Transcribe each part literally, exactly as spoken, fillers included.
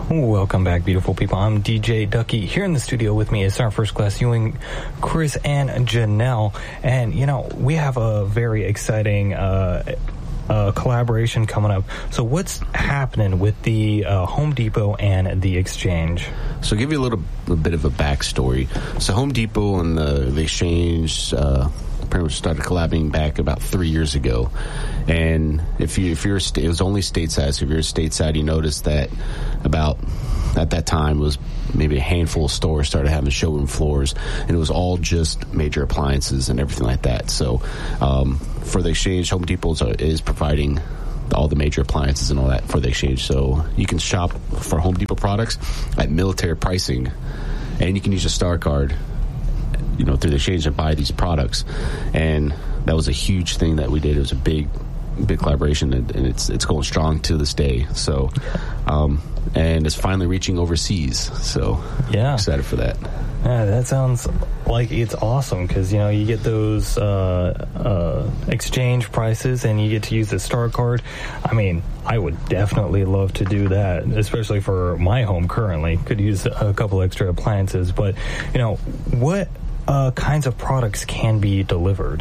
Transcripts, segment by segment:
Welcome back, beautiful people. I'm D J Ducky. Here in the studio with me is our first class Ewing, Chris, and Janelle. And, you know, we have a very exciting uh, uh, collaboration coming up. So what's happening with the uh, Home Depot and the Exchange? So I'll give you a little a bit of a backstory. So Home Depot and the, the Exchange uh, pretty much started collabing back about three years ago. And if you if you're a sta- it was only stateside. So if you're a stateside, you notice that about at that time was maybe a handful of stores started having showroom floors, and it was all just major appliances and everything like that. So um, for the Exchange, Home Depot is, is providing all the major appliances and all that for the Exchange. So you can shop for Home Depot products at military pricing, and you can use a Star Card, you know, through the Exchange and buy these products. And that was a huge thing that we did. It was a big, big collaboration, and, and it's it's going strong to this day. So, um, and it's finally reaching overseas. So, yeah, excited for that. Yeah, that sounds like it's awesome because, you know, you get those uh, uh, exchange prices and you get to use the Star Card. I mean, I would definitely love to do that, especially for my home currently. Could use a couple extra appliances. But, you know, what uh, kinds of products can be delivered?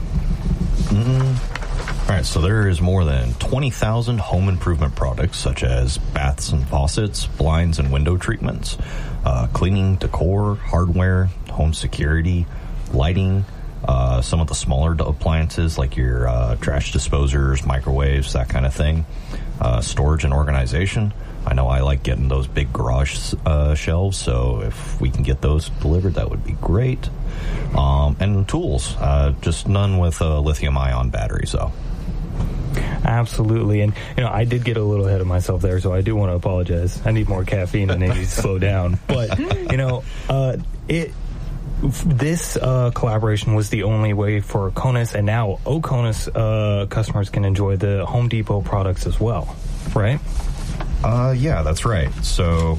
Mm-hmm. All right, so there is more than twenty thousand home improvement products, such as baths and faucets, blinds and window treatments, uh, cleaning, decor, hardware, home security, lighting, uh, some of the smaller appliances like your uh, trash disposers, microwaves, that kind of thing, uh, storage and organization. I know I like getting those big garage uh, shelves, so if we can get those delivered, that would be great. Um, and tools, uh, just none with uh, lithium-ion batteries, though. Absolutely. And, you know, I did get a little ahead of myself there, so I do want to apologize. I need more caffeine and I need to slow down. But, you know, uh, it this uh, collaboration was the only way for CONUS, and now OCONUS uh, customers can enjoy the Home Depot products as well, right? Uh, yeah, that's right. So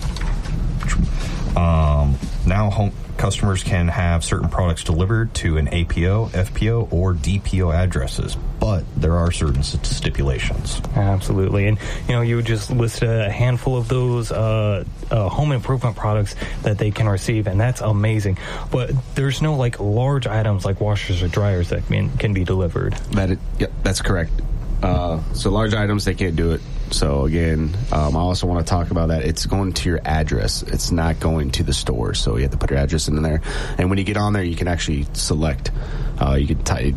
um, now home customers can have certain products delivered to an A P O, F P O, or D P O addresses, but there are certain stipulations. Absolutely. And, you know, you just listed a handful of those uh, uh, home improvement products that they can receive, and that's amazing. But there's no, like, large items like washers or dryers that can, can be delivered. That it, yep, that's correct. Uh, so large items, they can't do it. So again, um, I also want to talk about that. It's going to your address. It's not going to the store. So you have to put your address in there. And when you get on there, you can actually select. Uh, you can type.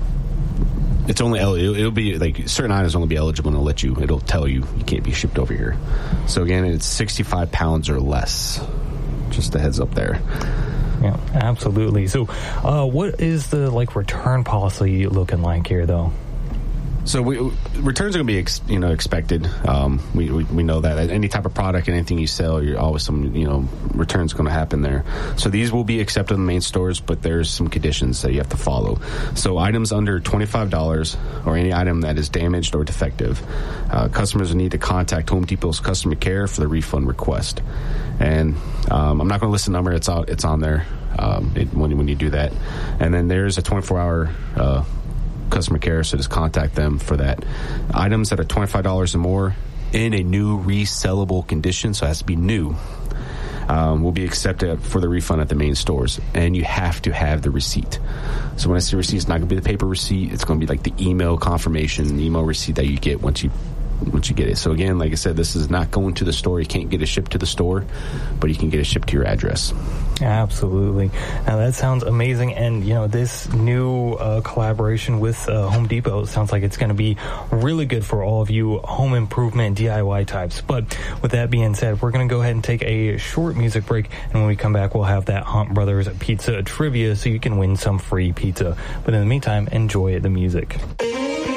It's only it'll, it'll be like certain items will only be eligible, and it'll let you. It'll tell you you can't be shipped over here. So again, it's sixty-five pounds or less. Just a heads up there. Yeah, absolutely. So, uh, what is the like return policy looking like here, though? So we, returns are going to be, ex, you know, expected. Um, we, we we know that any type of product, anything you sell, you're always some, you know, returns going to happen there. So these will be accepted in the main stores, but there's some conditions that you have to follow. So items under twenty-five dollars or any item that is damaged or defective, uh, customers will need to contact Home Depot's customer care for the refund request. And um, I'm not going to list the number; it's out, it's on there um, it, when when you do that. And then there's a twenty-four hour. Uh, customer care, so just contact them for that. Items that are twenty-five dollars or more in a new resellable condition, so it has to be new, um, will be accepted for the refund at the main stores, and you have to have the receipt. So when I say receipt, it's not going to be the paper receipt, it's going to be like the email confirmation, the email receipt that you get once you once you get it. So again, like I said, this is not going to the store. You can't get it shipped to the store, but you can get it shipped to your address. Absolutely. Now that sounds amazing. And, you know, this new uh, collaboration with uh, Home Depot sounds like it's going to be really good for all of you home improvement D I Y types. But with that being said, we're going to go ahead and take a short music break. And when we come back, we'll have that Hunt Brothers Pizza Trivia so you can win some free pizza. But in the meantime, enjoy the music.